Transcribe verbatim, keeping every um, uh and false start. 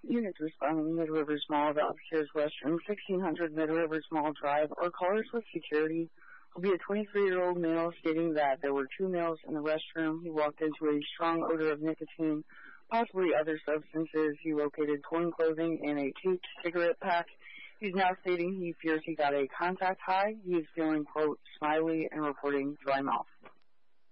Units responding Mid-Rivers Mall, Valpicures Restroom, sixteen hundred Mid-Rivers Mall Drive, or callers with security will be a twenty-three-year-old male stating that there were two males in the restroom. He walked into a strong odor of nicotine, possibly other substances. He located torn clothing and a taped cigarette pack. He's now stating he fears he got a contact high. He is feeling, quote, smiley and reporting dry mouth.